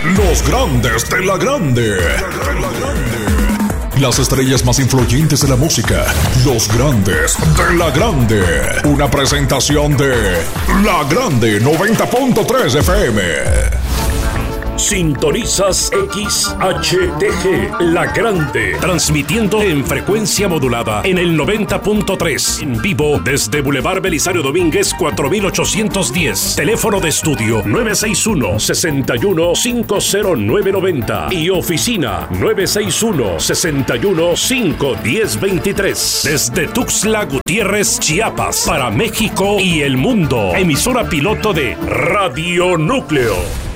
Los grandes de la grande. Las estrellas más influyentes de la música. Los grandes de la grande. Una presentación de La Grande 90.3 FM. Sintonizas XHTG, La Grande, transmitiendo en frecuencia modulada en el 90.3, en vivo desde Boulevard Belisario Domínguez 4810, teléfono de estudio 961-61-50990 y oficina 961-61-51023, desde Tuxtla Gutiérrez, Chiapas, para México y el mundo, emisora piloto de Radio Núcleo.